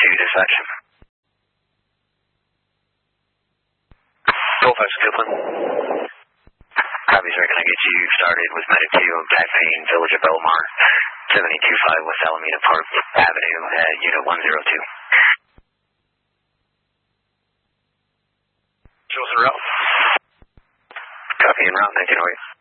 dispatch. Golf X Copeland. Copy, sir. Can I get you started with Medic 2 on Back Main, Village of Belmar, 7225 West Alameda Park Avenue at Unit 102. Chosen route. Copy en route, 1908.